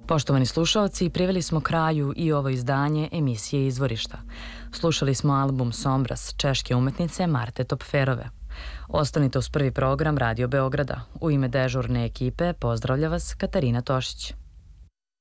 Poštovani slušaoci, priveli smo kraju i ovo izdanje emisije Izvorišta. Slušali smo album Sombras češke umetnice Marte Topferove. Ostanite uz prvi program Radio Beograda. U ime dežurne ekipe pozdravlja vas Katarina Tošić.